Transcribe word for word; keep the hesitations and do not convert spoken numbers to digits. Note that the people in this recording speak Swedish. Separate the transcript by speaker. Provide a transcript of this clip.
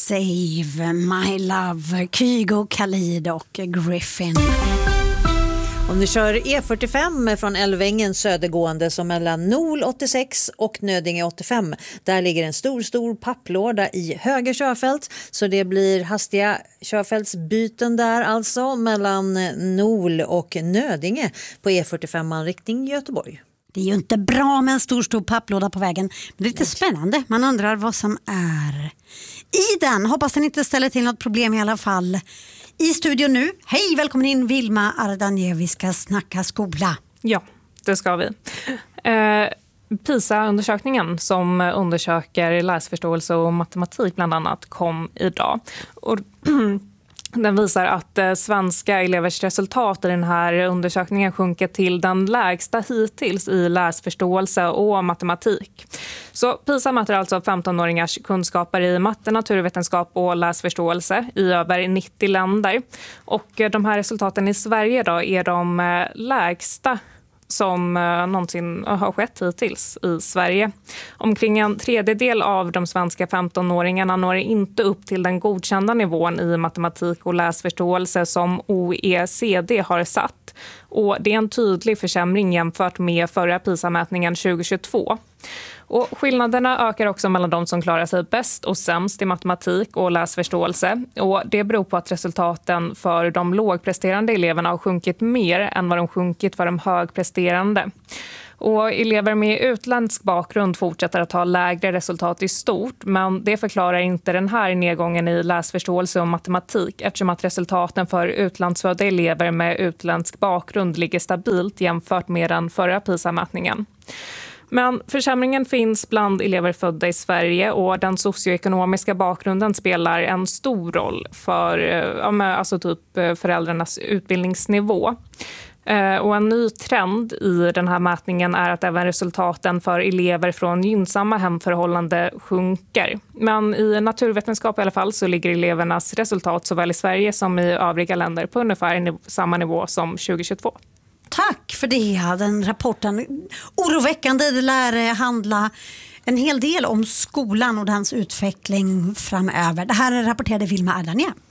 Speaker 1: Save My Love, Kygo, Khalid och Griffin.
Speaker 2: Om du kör E fyrtiofem från Älvängen södergående som mellan Nol åttiosex och Nödinge åttiofem. Där ligger en stor, stor papplåda i höger körfält. Så det blir hastiga körfältsbyten där alltså mellan Nol och Nödinge på E fyrtiofem-riktning Göteborg.
Speaker 1: Det är ju inte bra med en stor, stor papplåda på vägen. Men det är lite spännande. Man undrar vad som är i den. Hoppas den inte ställer till något problem i alla fall. I studion nu, hej, välkommen in Vilma Ardanje, vi ska snacka skola.
Speaker 3: Ja, det ska vi. Eh, PISA-undersökningen som undersöker läsförståelse och matematik bland annat kom idag. Och den visar att eh, svenska elevers resultat i den här undersökningen sjunker till den lägsta hittills i läsförståelse och matematik. Så PISA mäter alltså femtonåringars kunskaper i matte, naturvetenskap och läsförståelse i över nittio länder. Och eh, de här resultaten i Sverige då är de eh, lägsta som eh, någonsin har skett hittills i Sverige. Omkring en tredjedel av de svenska femtonåringarna når inte upp till den godkända nivån i matematik och läsförståelse som O E C D har satt. Och det är en tydlig försämring jämfört med förra PISA-mätningen tjugohundratjugotvå. Och skillnaderna ökar också mellan de som klarar sig bäst och sämst i matematik och läsförståelse. Och det beror på att resultaten för de lågpresterande eleverna har sjunkit mer än vad de sjunkit för de högpresterande. Och elever med utländsk bakgrund fortsätter att ha lägre resultat i stort, men det förklarar inte den här nedgången i läsförståelse och matematik eftersom att resultaten för utlandsfödda elever med utländsk bakgrund ligger stabilt jämfört med den förra PISA-mätningen. Men försämringen finns bland elever födda i Sverige och den socioekonomiska bakgrunden spelar en stor roll för ja, alltså typ föräldrarnas utbildningsnivå. Och en ny trend i den här mätningen är att även resultaten för elever från gynnsamma hemförhållande sjunker. Men i naturvetenskap i alla fall så ligger elevernas resultat såväl i Sverige som i övriga länder på ungefär samma nivå som tjugohundratjugotvå.
Speaker 1: Tack för det, den rapporten. Oroväckande, det lär handla en hel del om skolan och dess utveckling framöver. Det här rapporterade Vilma Ardanje.